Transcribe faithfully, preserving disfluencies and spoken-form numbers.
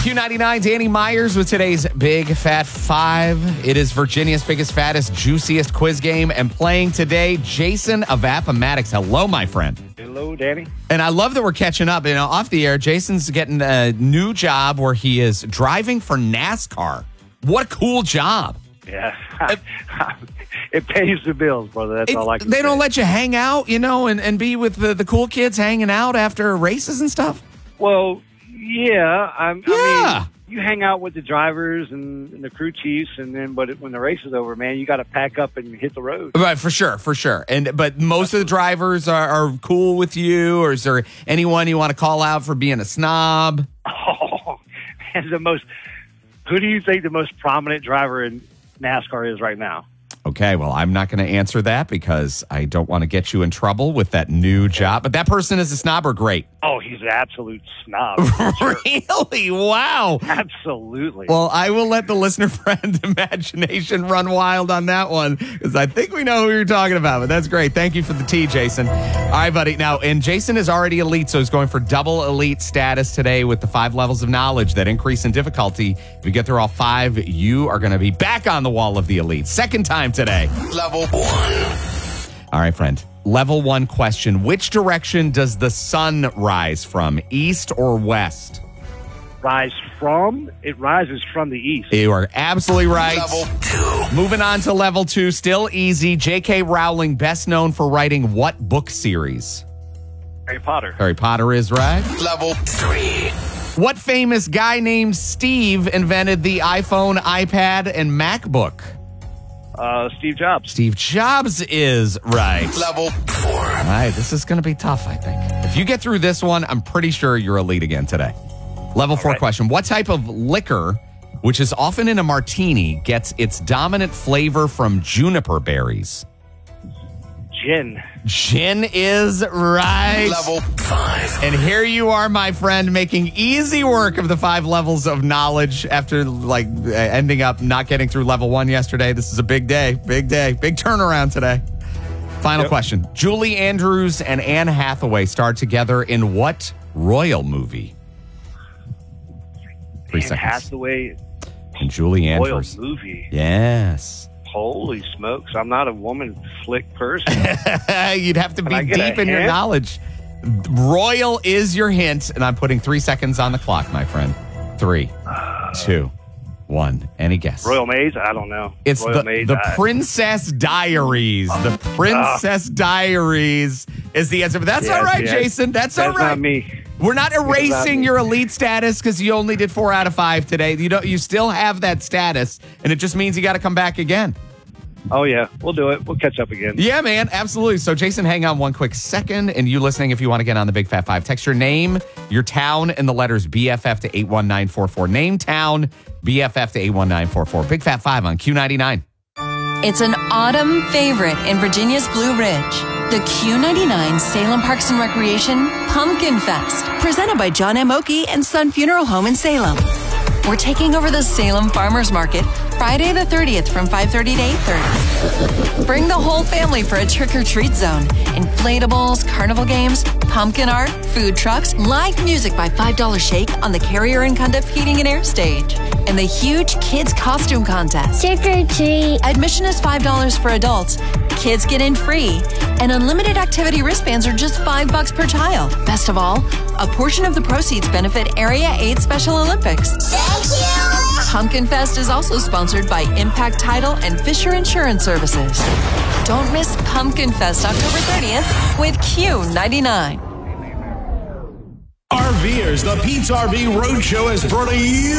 Q ninety-nine, Danny Myers with today's Big Fat Five. It is Virginia's biggest, fattest, juiciest quiz game. And playing today, Jason of Appomattox. Hello, my friend. Hello, Danny. And I love that we're catching up. You know, off the air, Jason's getting a new job where he is driving for NASCAR. What a cool job. Yeah. It pays the bills, brother. That's It- all I can they say. don't let you hang out, you know, and, and be with the, the cool kids hanging out after races and stuff? Well, yeah. I'm, Yeah. I mean, you hang out with the drivers and, and the crew chiefs, and then, but it, when the race is over, man, you got to pack up and hit the road. Right, for sure, for sure. And but most of the drivers are, are cool with you, or is there anyone you want to call out for being a snob? Oh, man, the most. Who do you think the most prominent driver in NASCAR is right now? Okay, well, I'm not going to answer that because I don't want to get you in trouble with that new job. But that person is a snob or great? Oh, he's an absolute snob. Sure. Really? Wow. Absolutely. Well, I will let the listener friend imagination run wild on that one because I think we know who you're talking about. But that's great. Thank you for the tea, Jason. All right, buddy. Now, and Jason is already elite, so he's going for double elite status today with the five levels of knowledge that increase in difficulty. If you get through all five, you are going to be back on the wall of the elite. Second time today. Level one. All right, friend. Level one question. Which direction does the sun rise from, east or west? Rise from? It rises from the east. You are absolutely right. Level two. Moving on to level two, still easy. J K. Rowling, best known for writing what book series? Harry Potter. Harry Potter is right. Level three. What famous guy named Steve invented the iPhone, iPad, and MacBook? Uh, Steve Jobs. Steve Jobs is right. Level four. All right, this is going to be tough, I think. If you get through this one, I'm pretty sure you're elite again today. Level four right. question. What type of liquor, which is often in a martini, gets its dominant flavor from juniper berries? Gin. Gin is right. Level five. And here you are, my friend, making easy work of the five levels of knowledge after like uh, ending up not getting through level one yesterday. This is a big day, big day, big turnaround today. Final Yep. question. Julie Andrews and Anne Hathaway starred together in what royal movie? Three Anne seconds. Hathaway. And Julie Royal Andrews. movie. Yes. Holy smokes. I'm not a woman flick person. You'd have to Can be I get a deep in your hint? knowledge. Royal is your hint, and I'm putting three seconds on the clock, my friend. Three, two, one. Any guess? Royal Maids? I don't know. It's Royal the, Maids. the I- Princess Diaries. The Princess Diaries is the answer. But that's Yes, all right, yes. Jason. That's, all That's right. not me. We're not erasing me. your elite status because you only did four out of five today. You don't. You still have that status, and it just means you got to come back again. Oh, yeah. We'll do it. We'll catch up again. Yeah, man, absolutely. So, Jason, hang on one quick second. And you listening, if you want to get on the Big Fat Five, text your name, your town, and the letters B F F to eight one nine four four. Name, town, B F F to eight one nine four four. Big Fat Five on Q ninety-nine. It's an autumn favorite in Virginia's Blue Ridge. The Q ninety-nine Salem Parks and Recreation Pumpkin Fest, presented by John M. Oakey and Son Funeral Home in Salem. We're taking over the Salem Farmers Market Friday the thirtieth from five thirty to eight thirty. Bring the whole family for a trick-or-treat zone. Inflatables, carnival games, pumpkin art, food trucks, live music by five dollar Shake on the Carrier and Cundiff Heating and Air Stage, and the huge kids costume contest. Trick or treat. Admission is five dollars for adults. Kids get in free. And unlimited activity wristbands are just five bucks per child. Best of all, a portion of the proceeds benefit Area eight Special Olympics. Thank you. Pumpkin Fest is also sponsored by Impact Title and Fisher Insurance Services. Don't miss Pumpkin Fest October thirtieth with Q ninety-nine. RVers, the Pete's R V Roadshow has brought you